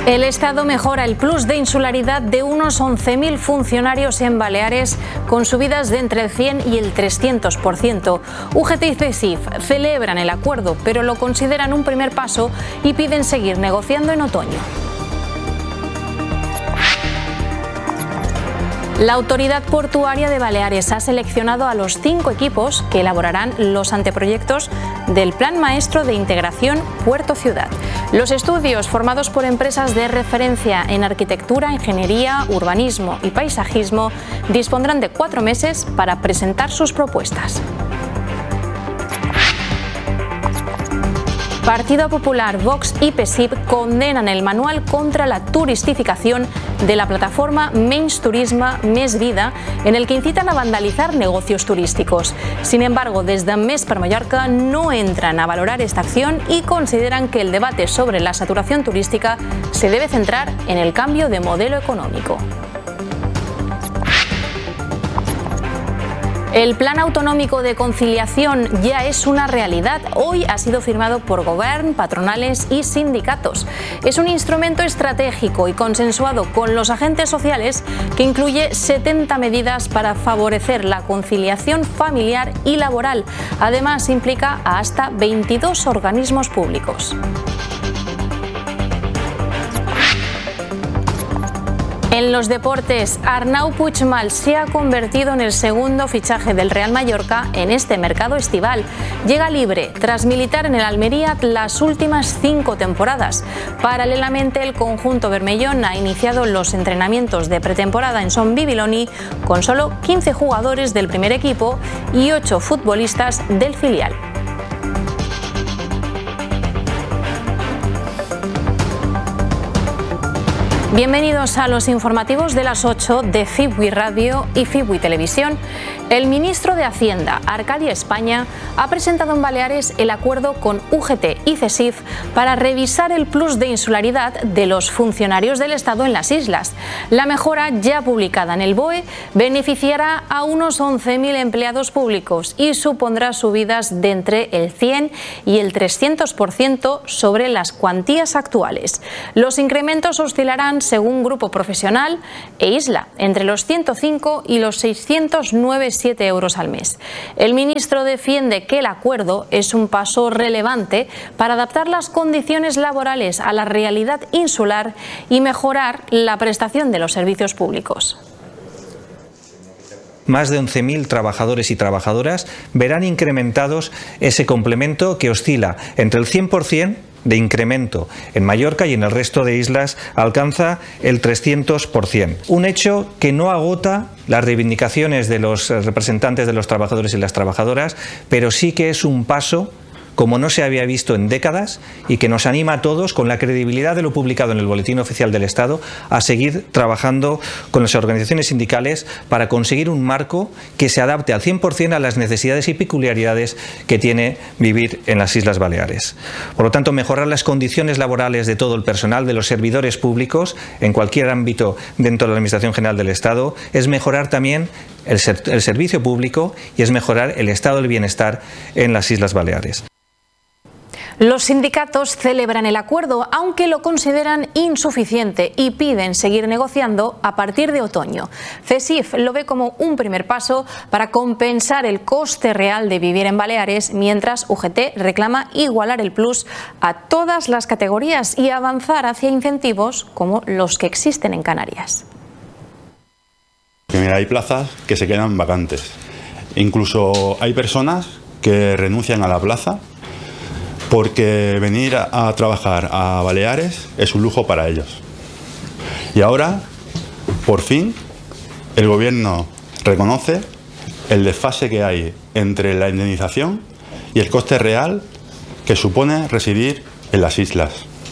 El Estado mejora el plus de insularidad de unos 11.000 funcionarios en Baleares con subidas de entre el 100 y el 300%. UGT y CESIF celebran el acuerdo, pero lo consideran un primer paso y piden seguir negociando en otoño. La Autoridad Portuaria de Baleares ha seleccionado a los 5 equipos que elaborarán los anteproyectos del Plan Maestro de Integración Puerto-Ciudad. Los estudios, formados por empresas de referencia en arquitectura, ingeniería, urbanismo y paisajismo, dispondrán de 4 meses para presentar sus propuestas. Partido Popular, Vox y PSIP condenan el manual contra la turistificación de la plataforma Menys Turisme, Més Vida, en el que incitan a vandalizar negocios turísticos. Sin embargo, desde Més per Mallorca no entran a valorar esta acción y consideran que el debate sobre la saturación turística se debe centrar en el cambio de modelo económico. El Plan Autonómico de Conciliación ya es una realidad. Hoy ha sido firmado por Govern, patronales y sindicatos. Es un instrumento estratégico y consensuado con los agentes sociales que incluye 70 medidas para favorecer la conciliación familiar y laboral. Además, implica a hasta 22 organismos públicos. En los deportes, Arnau Puigmal se ha convertido en el segundo fichaje del Real Mallorca en este mercado estival. Llega libre tras militar en el Almería las últimas 5 temporadas. Paralelamente, el conjunto bermellón ha iniciado los entrenamientos de pretemporada en Son Bibiloni con solo 15 jugadores del primer equipo y 8 futbolistas del filial. Bienvenidos a los informativos de las 8 de FIBUI Radio y FIBUI Televisión. El ministro de Hacienda, Arcadia España, ha presentado en Baleares el acuerdo con UGT y CESIF para revisar el plus de insularidad de los funcionarios del Estado en las islas. La mejora, ya publicada en el BOE, beneficiará a unos 11.000 empleados públicos y supondrá subidas de entre el 100 y el 300% sobre las cuantías actuales. Los incrementos oscilarán, según Grupo Profesional e Isla, entre los 105 y los 609,7 euros al mes. El ministro defiende que el acuerdo es un paso relevante para adaptar las condiciones laborales a la realidad insular y mejorar la prestación de los servicios públicos. Más de 11.000 trabajadores y trabajadoras verán incrementados ese complemento que oscila entre el 100% de incremento en Mallorca y en el resto de islas alcanza el 300%. Un hecho que no agota las reivindicaciones de los representantes de los trabajadores y las trabajadoras, pero sí que es un paso como no se había visto en décadas y que nos anima a todos, con la credibilidad de lo publicado en el Boletín Oficial del Estado, a seguir trabajando con las organizaciones sindicales para conseguir un marco que se adapte al 100% a las necesidades y peculiaridades que tiene vivir en las Islas Baleares. Por lo tanto, mejorar las condiciones laborales de todo el personal, de los servidores públicos, en cualquier ámbito dentro de la Administración General del Estado, es mejorar también el servicio público y es mejorar el estado del bienestar en las Islas Baleares. Los sindicatos celebran el acuerdo, aunque lo consideran insuficiente y piden seguir negociando a partir de otoño. CESIF lo ve como un primer paso para compensar el coste real de vivir en Baleares, mientras UGT reclama igualar el plus a todas las categorías y avanzar hacia incentivos como los que existen en Canarias. Mira, hay plazas que se quedan vacantes. Incluso hay personas que renuncian a la plaza porque venir a trabajar a Baleares es un lujo para ellos. Y ahora, por fin, el gobierno reconoce el desfase que hay entre la indemnización y el coste real que supone residir en las islas.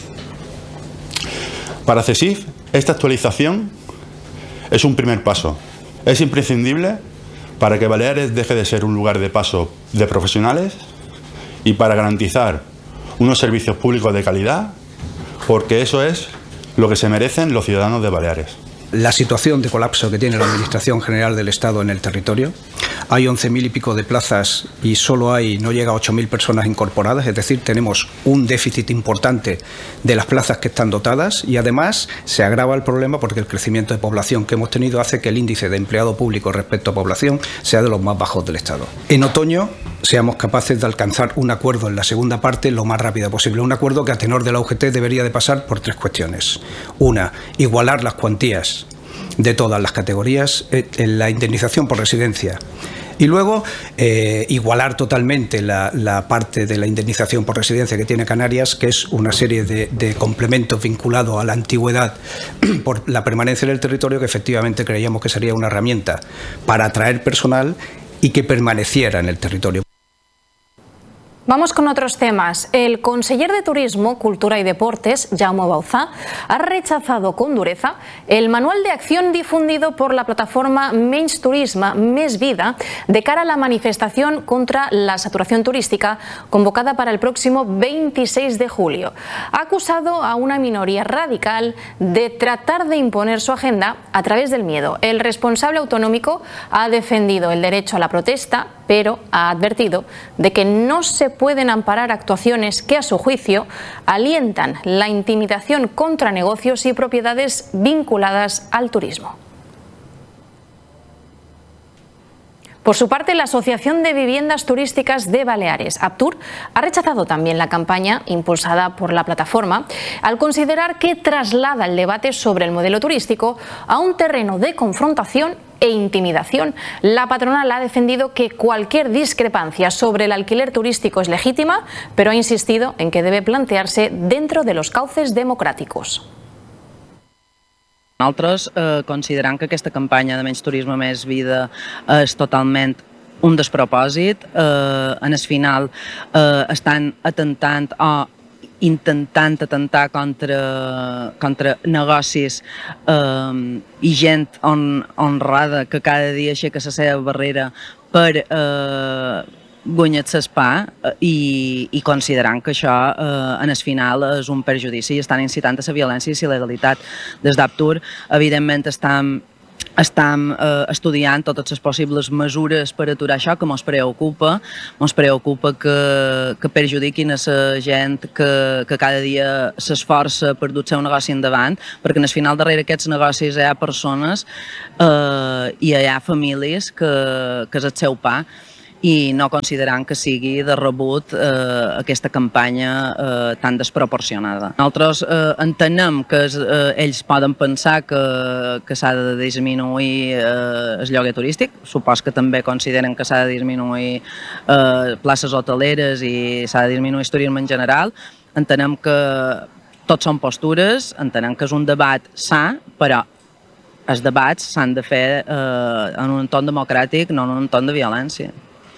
Para CESIF, esta actualización es un primer paso. Es imprescindible para que Baleares deje de ser un lugar de paso de profesionales y para garantizar unos servicios públicos de calidad, porque eso es lo que se merecen los ciudadanos de Baleares. la situación de colapso que tiene la Administración General del Estado en el territorio. Hay 11.000 y pico de plazas y solo no llega a 8.000 personas incorporadas, es decir, tenemos un déficit importante de las plazas que están dotadas y además se agrava el problema porque el crecimiento de población que hemos tenido hace que el índice de empleado público respecto a población sea de los más bajos del Estado. En otoño seamos capaces de alcanzar un acuerdo en la segunda parte lo más rápido posible, un acuerdo que a tenor de la UGT debería de pasar por 3 cuestiones. Una, igualar las cuantías de todas las categorías en la indemnización por residencia. Y luego, igualar totalmente la parte de la indemnización por residencia que tiene Canarias, que es una serie de complementos vinculados a la antigüedad por la permanencia en el territorio, que efectivamente creíamos que sería una herramienta para atraer personal y que permaneciera en el territorio. Vamos con otros temas. El conseller de Turismo, Cultura y Deportes, Jaume Bauzá, ha rechazado con dureza el manual de acción difundido por la plataforma Menys Turisme, Més Vida, de cara a la manifestación contra la saturación turística convocada para el próximo 26 de julio. Ha acusado a una minoría radical de tratar de imponer su agenda a través del miedo. El responsable autonómico ha defendido el derecho a la protesta, pero ha advertido de que no se pueden amparar actuaciones que, a su juicio, alientan la intimidación contra negocios y propiedades vinculadas al turismo. Por su parte, la Asociación de Viviendas Turísticas de Baleares, APTUR, ha rechazado también la campaña impulsada por la plataforma al considerar que traslada el debate sobre el modelo turístico a un terreno de confrontación e intimidación. La patronal ha defendido que cualquier discrepancia sobre el alquiler turístico es legítima, pero ha insistido en que debe plantearse dentro de los cauces democràticos. Nosaltres considerem que aquesta campanya de Menys Turisme, Més Vida és totalment un despropòsit. En el final estan atentant o intentant atentar contra negocis i gent honrada que cada dia aixeca la seva barrera per guanyar el pa i considerant que això en el final és un perjudici i estan incitant a la violència i la il·legalitat. Des d'APTUR, evidentment, estem estudiant totes les possibles mesures per aturar això, que ens preocupa que perjudiquin a la gent que cada dia s'esforça per dur el seu negoci endavant, perquè en el final darrere aquests negocis hi ha persones i hi ha famílies que és el seu pa, i no considerant que sigui de rebut aquesta campanya tan desproporcionada. Nosaltres entenem que ells poden pensar que s'ha de disminuir el lloguer turístic, supos que també consideren que s'ha de disminuir places hoteleres i s'ha de disminuir el turisme en general. Entenem que tots són postures, entenem que és un debat sa, però els debats s'han de fer en un entorn democràtic, no en un entorn de violència.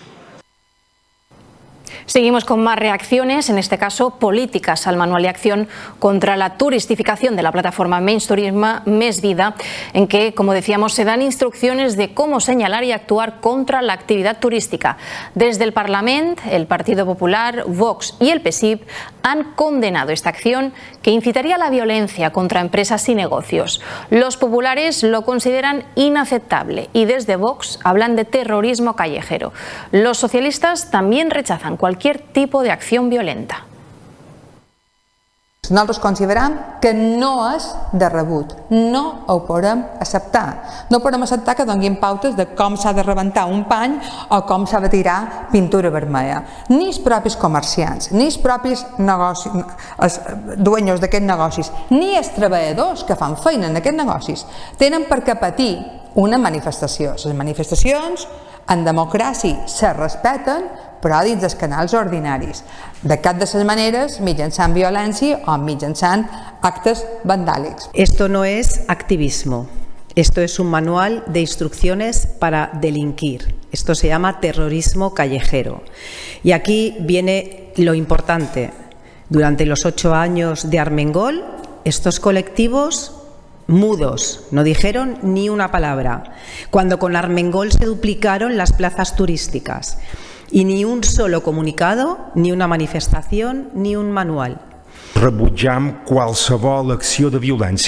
Seguimos con más reacciones, en este caso políticas, al manual de acción contra la turistificación de la plataforma Menys Turisme, Més Vida, en que, como decíamos, se dan instrucciones de cómo señalar y actuar contra la actividad turística. Desde el Parlamento, el Partido Popular, Vox y el PSIP han condenado esta acción que incitaría a la violencia contra empresas y negocios. Los populares lo consideran inaceptable y desde Vox hablan de terrorismo callejero. Los socialistas también rechazan cualquier tipo de acción violenta. Nosaltres considerem que no és de rebut, no ho podem acceptar. No podem acceptar que donin pautes de com s'ha de rebentar un pany o com s'ha de tirar pintura vermella. Ni els propis comerciants, ni els propis dueños d'aquests negocis, ni els treballadors que fan feina en aquests negocis tenen per què patir una manifestació. Les manifestacions en democràcia se respeten, però dins dels canals ordinaris, de cap de les maneres mitjançant violència o mitjançant actes vandàlics. Esto no es activismo, esto es un manual de instrucciones para delinquir. Esto se llama terrorismo callejero. Y aquí viene lo importante. Durante los 8 años de Armengol, estos colectivos mudos, no dijeron ni una palabra, cuando con Armengol se duplicaron las plazas turísticas. Y ni un solo comunicado, ni una manifestación, ni un manual. Rebutjam qualsevol acció de violència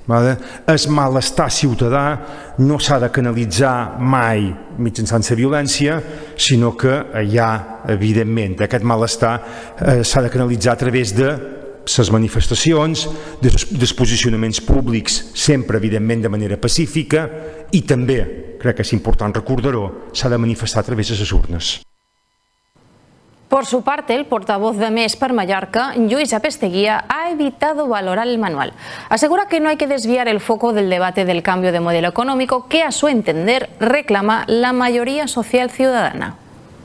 El malestar ciutadà no s'ha de canalitzar mai mitjançant la violència, sinó que hi ha, evidentment, aquest malestar s'ha de canalitzar a través de les manifestacions, dels posicionaments públics, sempre, evidentment, de manera pacífica, i també, crec que és important recordar-ho, s'ha de manifestar a través de les urnes. Por su parte, el portavoz de MES per Mallorca, Lluís Apesteguía, ha evitado valorar el manual. Asegura que no hay que desviar el foco del debate del cambio de modelo económico que, a su entender, reclama la mayoría social ciudadana.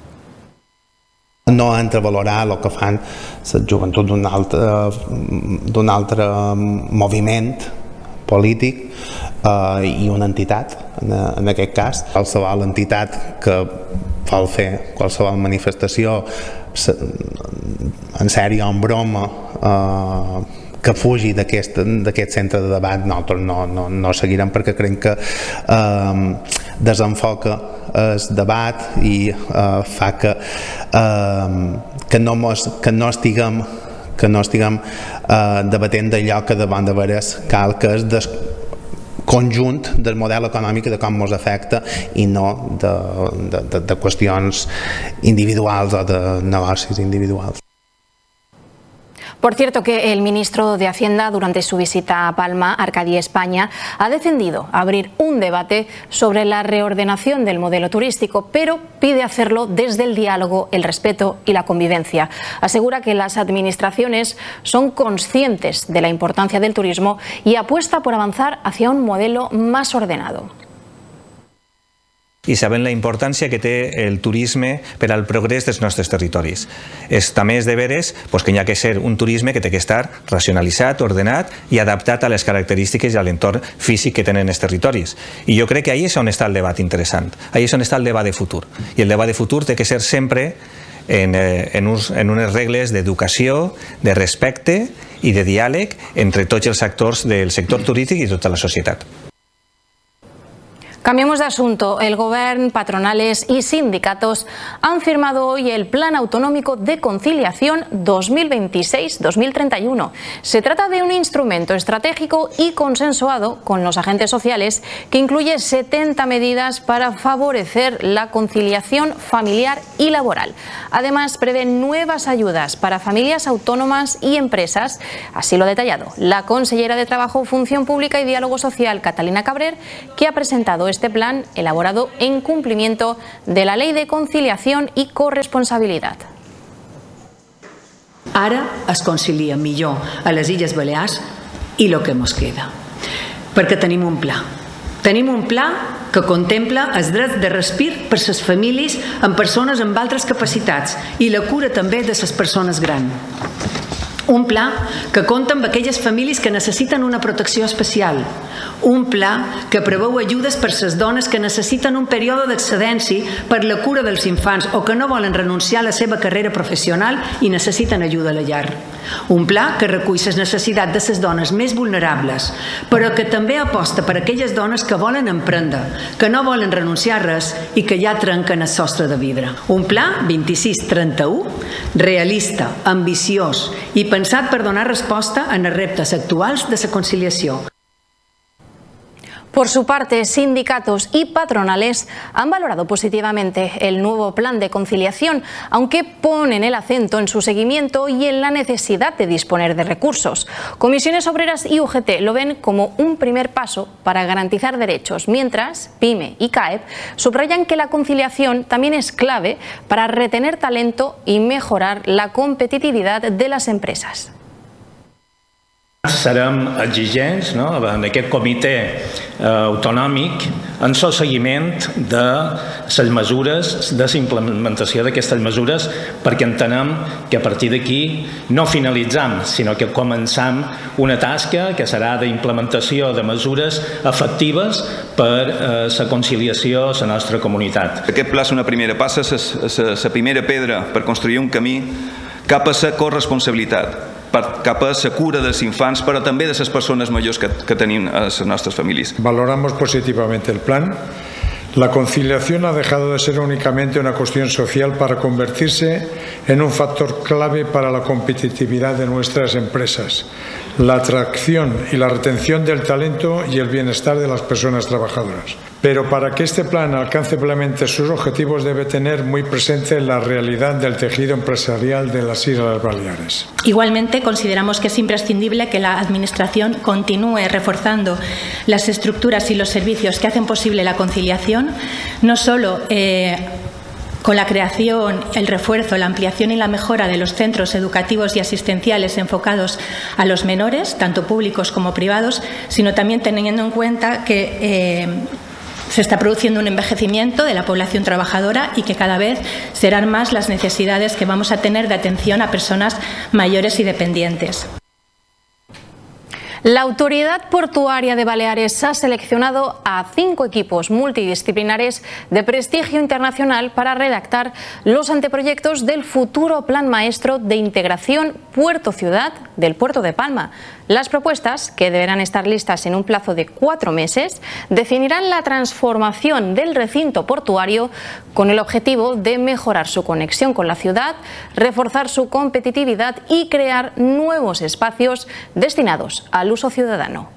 No entra a valorar el que fan la joventut d'un altre moviment polític i una entitat, en aquest cas. Qualsevol entitat que vol fer qualsevol manifestació en sèrio o en broma que fugi d'aquest centre de debat, nosaltres no seguirem, perquè creiem que desenfoca el debat i fa que no estiguem debatent d'allò que davant de veres cal, que és del conjunt del model econòmic i de com ens afecta, i no de qüestions individuals o de negocis individuals. Por cierto, que el ministro de Hacienda, durante su visita a Palma, Arcadia, España, ha defendido abrir un debate sobre la reordenación del modelo turístico, pero pide hacerlo desde el diálogo, el respeto y la convivencia. Asegura que las administraciones son conscientes de la importancia del turismo y apuesta por avanzar hacia un modelo más ordenado. I sabem la importància que té el turisme per al progrés dels nostres territoris. També és de veres que hi ha que ser un turisme que té que estar racionalitzat, ordenat i adaptat a les característiques i a l'entorn físic que tenen els territoris. I jo crec que ahí és on està el debat interessant, ahí és on està el debat de futur. I el debat de futur té que ser sempre en unes regles d'educació, de respecte i de diàleg entre tots els actors del sector turístic i tota la societat. Cambiamos de asunto. El Gobierno, patronales y sindicatos han firmado hoy el Plan Autonómico de Conciliación 2026-2031. Se trata de un instrumento estratégico y consensuado con los agentes sociales que incluye 70 medidas para favorecer la conciliación familiar y laboral. Además, prevé nuevas ayudas para familias autónomas y empresas. Así lo ha detallado la consellera de Trabajo, Función Pública y Diálogo Social, Catalina Cabrer, que ha presentado este plan elaborado en cumplimiento de la Ley de Conciliación y Corresponsabilidad. Ara es concilia millor a les Illes Balears i el que ens queda, perquè tenim un pla. Tenim un pla que contempla els drets de respir per les famílies amb persones amb altres capacitats i la cura també de les persones grans. Un pla que compta amb aquelles famílies que necessiten una protecció especial. Un pla que preveu ajudes per les dones que necessiten un període d'excedència per la cura dels infants o que no volen renunciar a la seva carrera professional i necessiten ajuda a la llar. Un pla que recull les necessitats de les dones més vulnerables, però que també aposta per aquelles dones que volen emprendre, que no volen renunciar a res i que ja trenquen el sostre de vidre. Un pla 26-31, realista, ambiciós i pensat per donar resposta a els reptes actuals de la conciliació. Por su parte, sindicatos y patronales han valorado positivamente el nuevo plan de conciliación, aunque ponen el acento en su seguimiento y en la necesidad de disponer de recursos. Comisiones Obreras y UGT lo ven como un primer paso para garantizar derechos, mientras PYME y CAEP subrayan que la conciliación también es clave para retener talento y mejorar la competitividad de las empresas. Serem exigents en aquest comitè autonòmic en el seguiment de les mesures, de la implementació d'aquestes mesures, perquè entenem que a partir d'aquí no finalitzam, sinó que començam una tasca que serà d'implementació de mesures efectives per la conciliació a la nostra comunitat. Aquest pla és una primera passa, la primera pedra per construir un camí cap a la corresponsabilitat, cap a la cura dels infants, però també de les persones majors que tenim a les nostres famílies. Valoramos positivamente el plan. La conciliación ha dejado de ser únicamente una cuestión social para convertirse en un factor clave para la competitividad de nuestras empresas. la atracción y la retención del talento y el bienestar de las personas trabajadoras. Pero para que este plan alcance plenamente sus objetivos debe tener muy presente la realidad del tejido empresarial de las Islas Baleares. Igualmente, consideramos que es imprescindible que la Administración continúe reforzando las estructuras y los servicios que hacen posible la conciliación, no solo con la creación, el refuerzo, la ampliación y la mejora de los centros educativos y asistenciales enfocados a los menores, tanto públicos como privados, sino también teniendo en cuenta que se está produciendo un envejecimiento de la población trabajadora y que cada vez serán más las necesidades que vamos a tener de atención a personas mayores y dependientes. La Autoridad Portuaria de Baleares ha seleccionado a 5 equipos multidisciplinares de prestigio internacional para redactar los anteproyectos del futuro Plan Maestro de Integración Puerto-Ciudad del Puerto de Palma. Las propuestas, que deberán estar listas en un plazo de 4 meses, definirán la transformación del recinto portuario con el objetivo de mejorar su conexión con la ciudad, reforzar su competitividad y crear nuevos espacios destinados al uso ciudadano.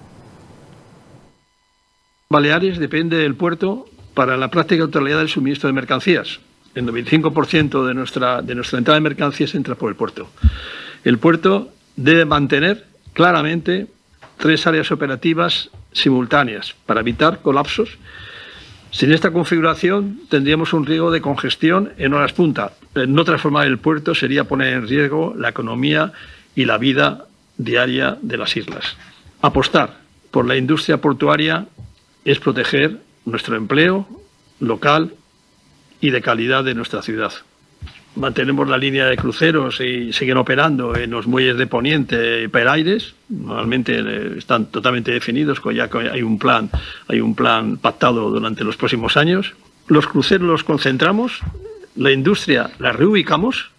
Baleares depende del puerto para la práctica totalidad del suministro de mercancías. El 95% de nuestra entrada de mercancías entra por el puerto. El puerto debe mantener claramente 3 áreas operativas simultáneas para evitar colapsos. Sin esta configuración tendríamos un riesgo de congestión en horas punta. No transformar el puerto sería poner en riesgo la economía y la vida diaria de las islas. Apostar por la industria portuaria es proteger nuestro empleo local y de calidad de nuestra ciudad. Mantenemos la línea de cruceros y siguen operando en los muelles de Poniente y Peraires. Normalmente están totalmente definidos, ya que hay un plan pactado durante los próximos años. Los cruceros los concentramos, la industria la reubicamos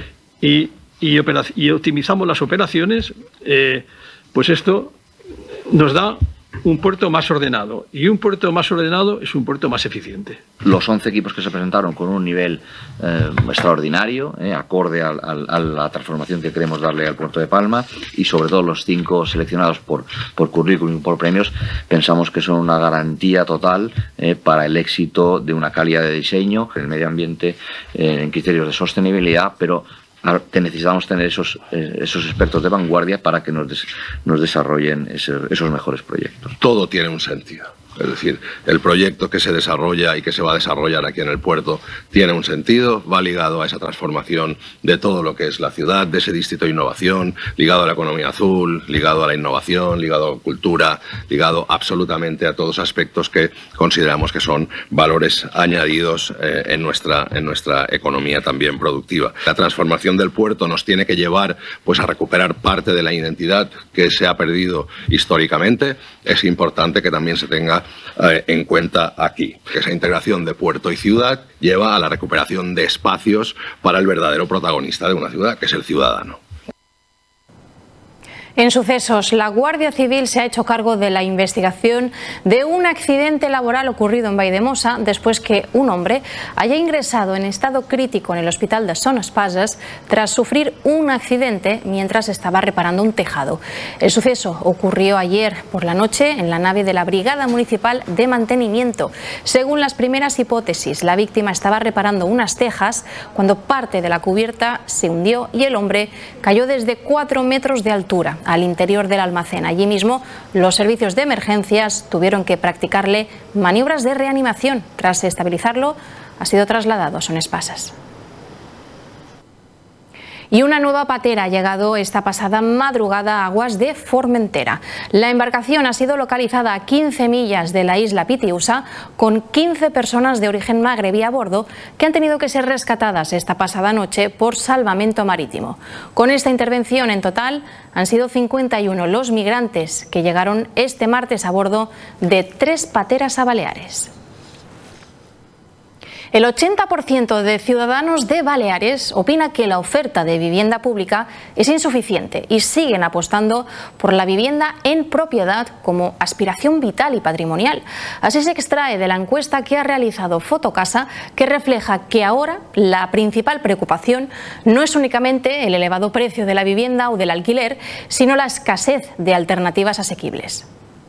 y optimizamos las operaciones. Pues esto nos da un puerto más ordenado, y un puerto más ordenado es un puerto más eficiente. Los 11 equipos que se presentaron con un nivel extraordinario, acorde a la transformación que queremos darle al puerto de Palma, y sobre todo los 5 seleccionados por currículum y por premios, pensamos que son una garantía total para el éxito de una calidad de diseño, en el medio ambiente, en criterios de sostenibilidad, pero necesitamos tener esos expertos de vanguardia para que nos desarrollen esos mejores proyectos. Todo tiene un sentido. Es decir, el proyecto que se desarrolla y que se va a desarrollar aquí en el puerto tiene un sentido, va ligado a esa transformación de todo lo que es la ciudad, de ese distrito de innovación, ligado a la economía azul, ligado a la innovación, ligado a cultura, ligado absolutamente a todos aspectos que consideramos que son valores añadidos en nuestra economía también productiva. La transformación del puerto nos tiene que llevar pues a recuperar parte de la identidad que se ha perdido históricamente. Es importante que también se tenga en cuenta aquí. Esa integración de puerto y ciudad lleva a la recuperación de espacios para el verdadero protagonista de una ciudad, que es el ciudadano. En sucesos, la Guardia Civil se ha hecho cargo de la investigación de un accidente laboral ocurrido en Valldemossa después que un hombre haya ingresado en estado crítico en el hospital de Son Espases tras sufrir un accidente mientras estaba reparando un tejado. El suceso ocurrió ayer por la noche en la nave de la Brigada Municipal de Mantenimiento. Según las primeras hipótesis, la víctima estaba reparando unas tejas cuando parte de la cubierta se hundió y el hombre cayó desde 4 metros de altura al interior del almacén. Allí mismo, los servicios de emergencias tuvieron que practicarle maniobras de reanimación. Tras estabilizarlo, ha sido trasladado a Son Espases. Y una nueva patera ha llegado esta pasada madrugada a aguas de Formentera. La embarcación ha sido localizada a 15 millas de la isla Pitiusa con 15 personas de origen magrebí a bordo que han tenido que ser rescatadas esta pasada noche por salvamento marítimo. Con esta intervención en total han sido 51 los migrantes que llegaron este martes a bordo de 3 pateras a Baleares. El 80% de ciudadanos de Baleares opina que la oferta de vivienda pública es insuficiente y siguen apostando por la vivienda en propiedad como aspiración vital y patrimonial. Así se extrae de la encuesta que ha realizado Fotocasa, que refleja que ahora la principal preocupación no es únicamente el elevado precio de la vivienda o del alquiler, sino la escasez de alternativas asequibles.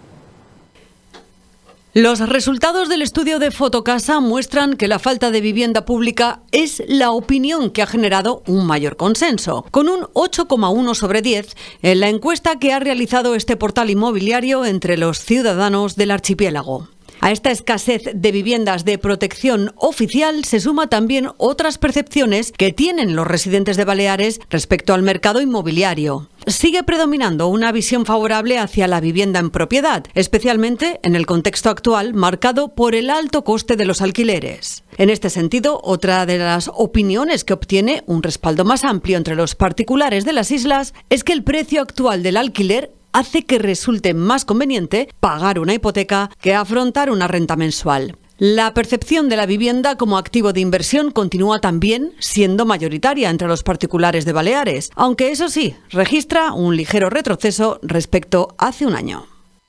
Los resultados del estudio de Fotocasa muestran que la falta de vivienda pública es la opinión que ha generado un mayor consenso, con un 8,1 sobre 10 en la encuesta que ha realizado este portal inmobiliario entre los ciudadanos del archipiélago. A esta escasez de viviendas de protección oficial se suma también otras percepciones que tienen los residentes de Baleares respecto al mercado inmobiliario. Sigue predominando una visión favorable hacia la vivienda en propiedad, especialmente en el contexto actual marcado por el alto coste de los alquileres. En este sentido, otra de las opiniones que obtiene un respaldo más amplio entre los particulares de las islas es que el precio actual del alquiler hace que resulte más conveniente pagar una hipoteca que afrontar una renta mensual. La percepción de la vivienda como activo de inversión continúa también siendo mayoritaria entre los particulares de Baleares, aunque eso sí, registra un ligero retroceso respecto a hace un año.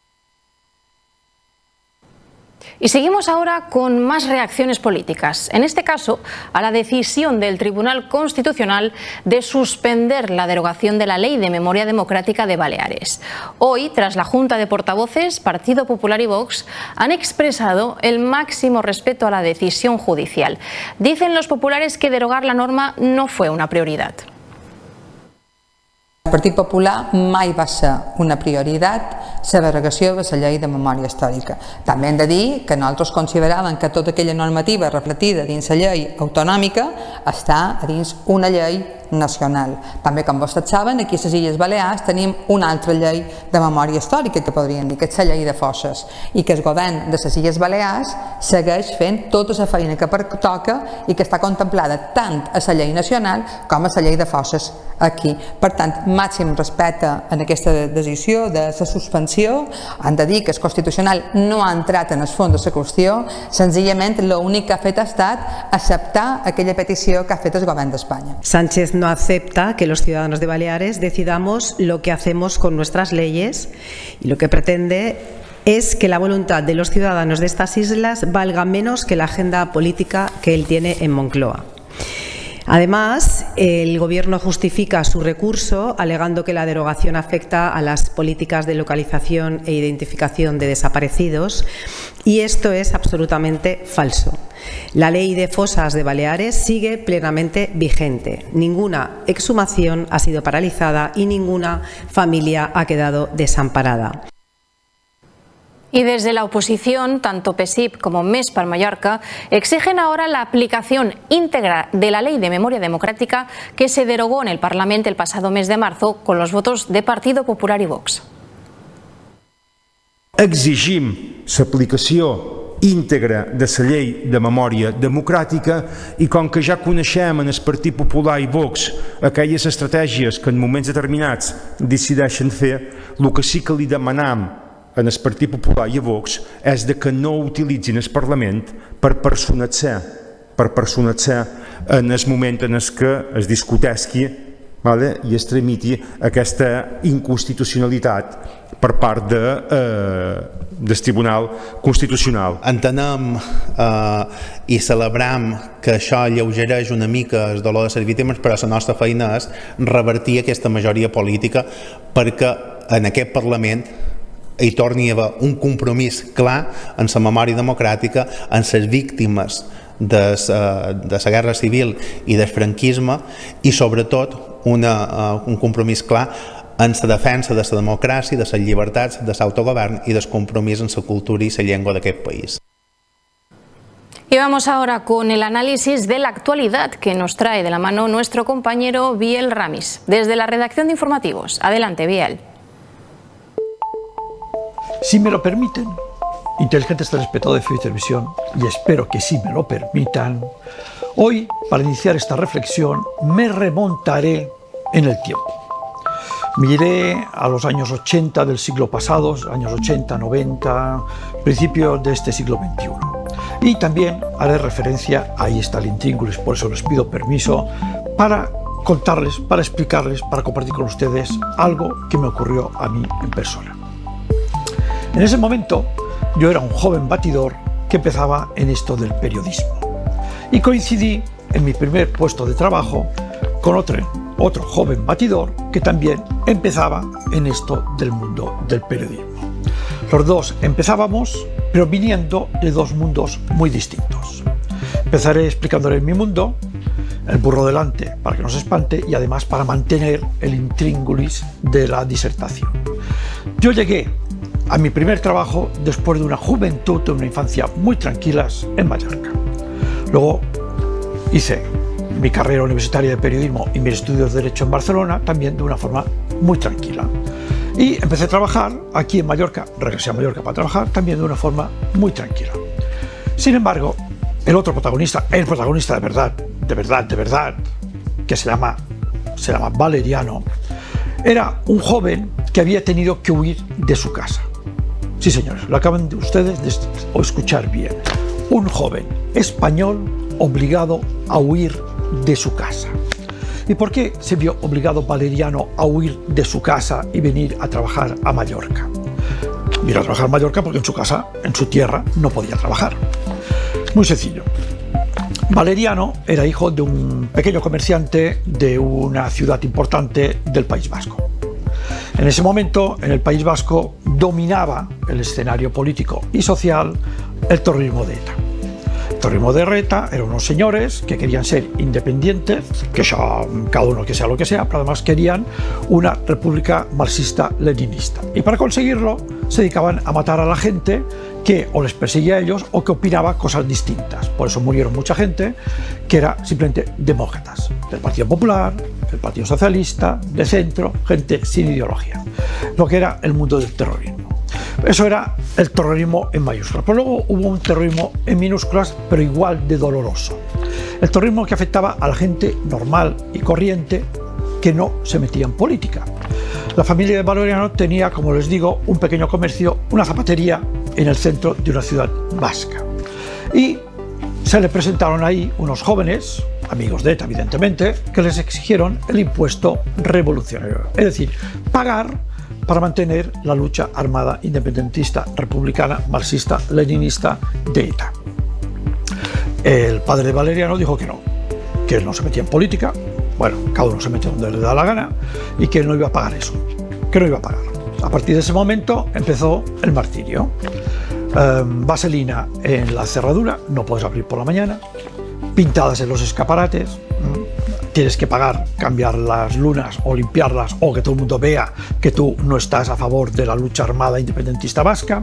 Y seguimos ahora con más reacciones políticas, en este caso a la decisión del Tribunal Constitucional de suspender la derogación de la Ley de Memoria Democrática de Baleares. Hoy, tras la Junta de Portavoces, Partido Popular y Vox han expresado el máximo respeto a la decisión judicial. Dicen los populares que derogar la norma no fue una prioridad. El Partit Popular mai va ser una prioritat la derogació de la llei de memòria històrica. També hem de dir que nosaltres consideràvem que tota aquella normativa reflectida dins la llei autonòmica està a dins una llei nacional. També, com vostès saben, aquí a les Illes Balears tenim una altra llei de memòria històrica, que podríem dir que és la llei de fosses, i que el govern de les Illes Balears segueix fent tota la feina que pertoca i que està contemplada tant a la llei nacional com a la llei de fosses aquí. Per tant, màxim respecte en aquesta decisió de la suspensió. Han de dir que el Constitucional no ha entrat en el fons de la qüestió, senzillament l'únic que ha fet ha estat acceptar aquella petició que ha fet el govern d'Espanya. Sánchez no acepta que los ciudadanos de Baleares decidamos lo que hacemos con nuestras leyes y lo que pretende es que la voluntad de los ciudadanos de estas islas valga menos que la agenda política que él tiene en Moncloa. Además, el Gobierno justifica su recurso alegando que la derogación afecta a las políticas de localización e identificación de desaparecidos, y esto es absolutamente falso. La ley de fosas de Baleares sigue plenamente vigente. Ninguna exhumación ha sido paralizada y ninguna familia ha quedado desamparada. Y desde la oposición, tanto PSIP como MES per Mallorca exigen ahora la aplicación íntegra de la Ley de Memoria Democrática que se derogó en el Parlamento el pasado mes de marzo con los votos de Partido Popular y Vox. Exigim l'aplicació íntegra de la llei de memòria democràtica i com que ja coneixem en el Partit Popular i Vox aquelles estratègies que en moments determinats decideixen fer, el que sí que li demanam en el Partit Popular i a Vox és de que no utilitzin el Parlament per personatzar en el moment en què es discutesqui i es tramiti aquesta inconstitucionalitat per part del Tribunal Constitucional. Entenem i celebrem que això alleugereix una mica el dolor de les víctimes, però la nostra feina és revertir aquesta majoria política perquè en aquest Parlament hi torni a haver un compromís clar en la memòria democràtica, en les víctimes de la guerra civil i del franquisme, i sobretot un compromís clar en la defensa de la democràcia, de les llibertats, de l'autogovern i del compromís en la cultura i la llengua d'aquest país. Y vamos ahora con el análisis de la actualidad que nos trae de la mano nuestro compañero Biel Ramis, desde la redacción de Informativos. Adelante, Biel. Si me lo permiten, inteligentes telespectadores de FIBUI Televisión, y espero que sí me lo permitan, hoy, para iniciar esta reflexión, me remontaré en el tiempo. Me iré a los años 80 del siglo pasado, años 80, 90, principios de este siglo XXI. Y también haré referencia, ahí está el intríngulis, por eso les pido permiso, para contarles, para explicarles, para compartir con ustedes algo que me ocurrió a mí en persona. En ese momento yo era un joven batidor que empezaba en esto del periodismo y coincidí en mi primer puesto de trabajo con otro joven batidor que también empezaba en esto del mundo del periodismo. Los dos empezábamos, pero viniendo de dos mundos muy distintos. Empezaré explicándoles mi mundo, el burro delante para que no se espante y además para mantener el intríngulis de la disertación. Yo llegué a mi primer trabajo después de una juventud, de una infancia muy tranquilas en Mallorca. Luego hice mi carrera universitaria de periodismo y mis estudios de Derecho en Barcelona también de una forma muy tranquila. Y empecé a trabajar aquí en Mallorca, regresé a Mallorca para trabajar también de una forma muy tranquila. Sin embargo, el protagonista de verdad, que se llama Valeriano, era un joven que había tenido que huir de su casa. Sí, señores, lo acaban de ustedes de escuchar bien. Un joven español obligado a huir de su casa. ¿Y por qué se vio obligado Valeriano a huir de su casa y venir a trabajar a Mallorca? Vino a trabajar a Mallorca porque en su casa, en su tierra, no podía trabajar. Muy sencillo. Valeriano era hijo de un pequeño comerciante de una ciudad importante del País Vasco. En ese momento, en el País Vasco, dominaba el escenario político y social el terrorismo de ETA. El terrorismo de ETA eran unos señores que querían ser independientes, que cada uno que sea lo que sea, pero además querían una república marxista-leninista. Y para conseguirlo se dedicaban a matar a la gente que o les perseguía a ellos o que opinaba cosas distintas. Por eso murieron mucha gente que era simplemente demócratas, del Partido Popular, del Partido Socialista, de centro, gente sin ideología. Lo que era el mundo del terrorismo. Eso era el terrorismo en mayúsculas. Pero luego hubo un terrorismo en minúsculas, pero igual de doloroso. El terrorismo que afectaba a la gente normal y corriente que no se metía en política. La familia de Valeriano tenía, como les digo, un pequeño comercio, una zapatería en el centro de una ciudad vasca. Y se le presentaron ahí unos jóvenes, amigos de ETA evidentemente, que les exigieron el impuesto revolucionario. Es decir, pagar para mantener la lucha armada independentista, republicana, marxista, leninista de ETA. El padre de Valeriano dijo que él no se metía en política, bueno, cada uno se mete donde le da la gana, y que él no iba a pagar eso, que no iba a pagar. A partir de ese momento empezó el martirio. Vaselina en la cerradura, no puedes abrir por la mañana, pintadas en los escaparates, tienes que pagar, cambiar las lunas o limpiarlas o que todo el mundo vea que tú no estás a favor de la lucha armada independentista vasca,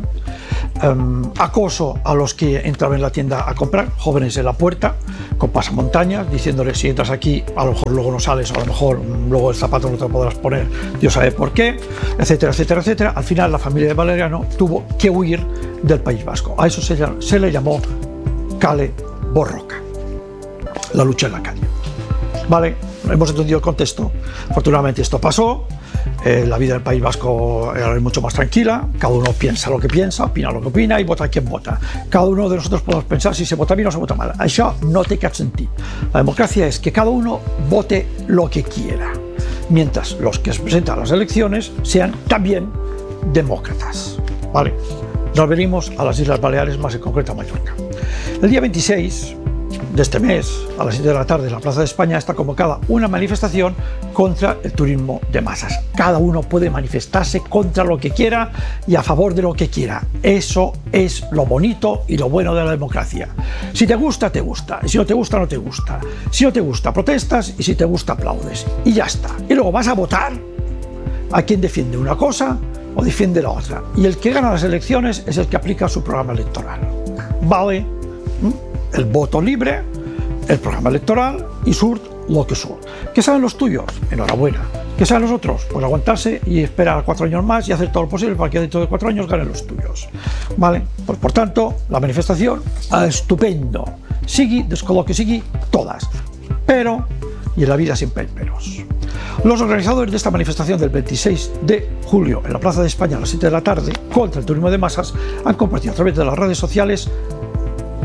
acoso a los que entraban en la tienda a comprar, jóvenes en la puerta con pasamontañas diciéndoles si entras aquí a lo mejor luego no sales, o a lo mejor luego el zapato no te lo podrás poner, Dios sabe por qué, etcétera, etcétera, etcétera. Al final la familia de Valeriano tuvo que huir del País Vasco. A eso se le llamó Kale Borroka, la lucha en la calle. Vale, hemos entendido el contexto. Afortunadamente esto pasó, la vida del País Vasco era mucho más tranquila, cada uno piensa lo que piensa, opina lo que opina y vota quien vota. Cada uno de nosotros podemos pensar si se vota bien o se vota mal. Això no té cap sentit. La democracia es que cada uno vote lo que quiera, mientras los que se presentan a las elecciones sean también demócratas. Vale, nos venimos a las Islas Baleares, más en concreto a Mallorca. El día 26 de este mes, a las 7 de la tarde, en la Plaza de España está convocada una manifestación contra el turismo de masas. Cada uno puede manifestarse contra lo que quiera y a favor de lo que quiera. Eso es lo bonito y lo bueno de la democracia. Si te gusta, te gusta. Y si no te gusta, no te gusta. Si no te gusta, protestas, y si te gusta, aplaudes. Y ya está. Y luego vas a votar a quien defiende una cosa o defiende la otra. Y el que gana las elecciones es el que aplica su programa electoral. ¿Vale? El voto libre, el programa electoral y surt lo que surt. ¿Qué saben los tuyos? Enhorabuena. ¿Qué saben los otros? Pues aguantarse y esperar 4 años más y hacer todo lo posible para que dentro de 4 años ganen los tuyos. Vale, pues por tanto, la manifestación, estupendo. Sigui, descolo que sigui, todas. Pero, y en la vida siempre hay peros. Los organizadores de esta manifestación del 26 de julio en la Plaza de España a las 7 de la tarde contra el turismo de masas han compartido a través de las redes sociales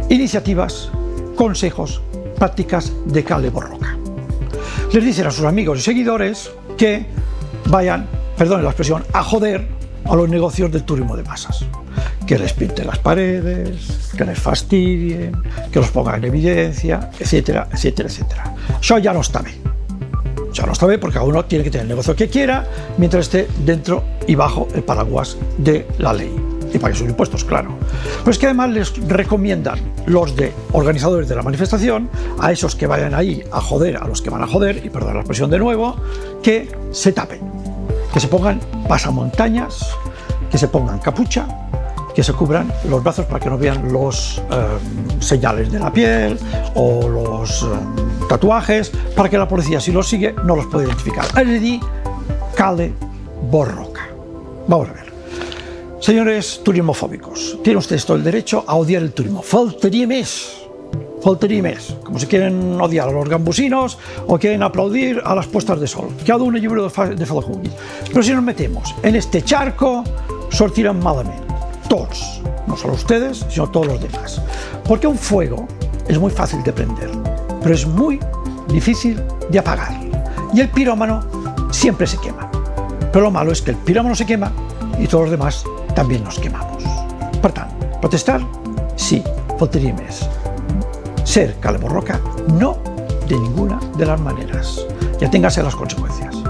iniciativas, consejos, prácticas de Kale Borroka. Les dicen a sus amigos y seguidores que vayan, perdonen la expresión, a joder a los negocios del turismo de masas. Que les pinten las paredes, que les fastidien, que los pongan en evidencia, etcétera, etcétera, etcétera. Això ja no està bé. Ya no está bien, porque cada uno tiene que tener el negocio que quiera mientras esté dentro y bajo el paraguas de la ley y pague sus impuestos, claro. Pero es que además les recomiendan los organizadores de la manifestación, a esos que vayan ahí a joder, a los que van a joder, y perdón la expresión de nuevo, que se tapen, que se pongan pasamontañas, que se pongan capucha, que se cubran los brazos para que no vean los señales de la piel o los tatuajes, para que la policía, si los sigue, no los puede identificar. Es decir, Kale Borroka. Vamos a ver. Señores turismofóbicos, tienen ustedes todo el derecho a odiar el turismo. Faltaría més. Faltaría més. Como si quieren odiar a los gambusinos o quieren aplaudir a las puestas de sol. Cada uno lliure de Falajugui. Pero si nos metemos en este charco, sortirán malamente. Todos, no solo ustedes, sino todos los demás. Porque un fuego es muy fácil de prender, pero es muy difícil de apagar. Y el pirómano siempre se quema. Pero lo malo es que el pirómano se quema y todos los demás también nos quemamos. Per tant, protestar, sí, faltaría més. Ser Kale Borroka, no de ninguna de las maneras. Y aténgase a las consecuencias.